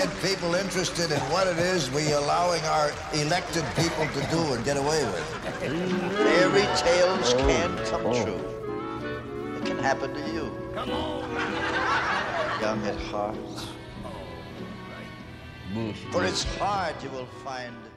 get people interested in what it is we're allowing our elected people to do and get away with. Fairy tales can come true. It can happen to you. Come on. Young at heart. For it's hard you will find